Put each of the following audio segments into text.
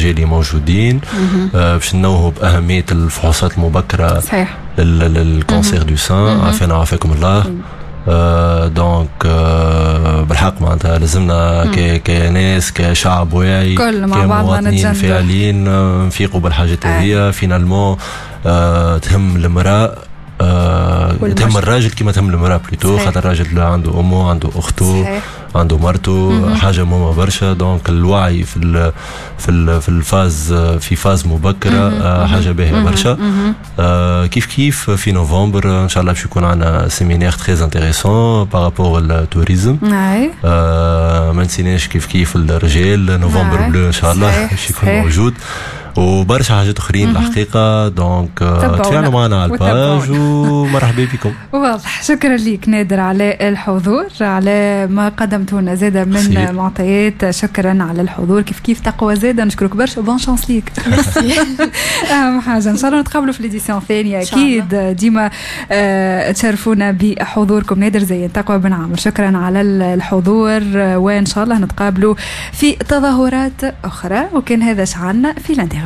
اللي موجودين باش نوهوا بأهمية الفحوصات المبكرة صحيح للكانسير دو سان. عافانا وعافاكم الله. دونك بالحق معناتها لازمنا كناس كشعب واعي كمواطنين فاعلين نفيقوا بالحاجات هذه. فينالمون تهم المرأة تهم الراجل كما تهم المرأة بلوتو، خاطر الراجل عنده أمه عنده أخته عنده مرته حاجة مهمة برشا. دونك الوعي في الفاز في فاز مبكرة حاجة باهية برشا. كيف في نوفمبر إن شاء الله باش يكون عندنا سيمينار تري انتريسون بارابور التوريزم. ما نسيناش كيف الرجال نوفمبر بلو إن شاء الله باش يكون موجود، وبرشا حاجات اخرين الحقيقه. دونك تفاعلوا معنا على الباج ومرحبا بكم. واضح. شكرا لك نادر على الحضور، على ما قدمته لنا زاده من معطيات. شكرا على الحضور. كيف تقوى زاده. نشكرك برشا. بون شانس ليك. اهم حاجه ان شاء الله نتقابلوا في ليديسيون الثانيه اكيد. ديما تشرفونا بحضوركم. نادر زين تقوى بن عامر، شكرا على الحضور، وان شاء الله نتقابلوا في تظاهرات اخرى. وكان هذا شعارنا في الانترفيو.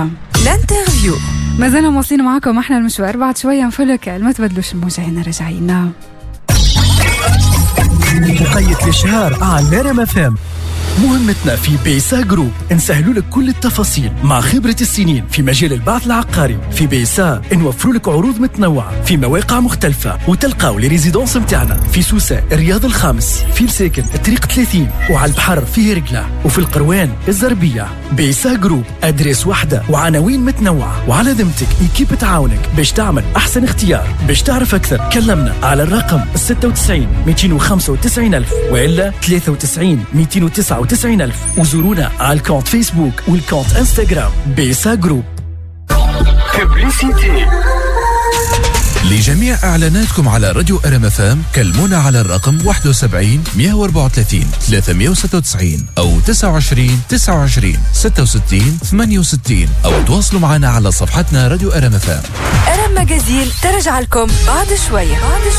ما زلنا موصلين معكم احنا المشوار. بعد شويه نفلك ما تبدلوش الموجه. هنا راجعين. مقيد الشهر على ريم اف ام. مهمتنا في بيسا جروب نسهلوا لك كل التفاصيل مع خبرة السنين في مجال البعث العقاري. في بيسا نوفروا لك عروض متنوعة في مواقع مختلفة، وتلقاو لي ريزيدونس متاعنا في سوسة الرياض الخامس، في الساكن الطريق 30، وعلى البحر في هرقلة، وفي القروان الزربية. بيسا جروب أدريس واحدة وعناوين متنوعة، وعلى ذمتك إيكيب تعاونك باش تعمل أحسن اختيار. باش تعرف أكثر كلمنا على الرقم 96 295 ألف وإلا 93 299 ألف، وزورونا على الكونت فيسبوك والكونت انستغرام بيسا جروب. ببليسيتي لجميع إعلاناتكم على راديو RMFM كلمونا على الرقم 71 134 396 أو 29 29 66 68 أو تواصلوا معنا على صفحتنا راديو RMFM. RM ماجازين ترجع لكم بعد شوية.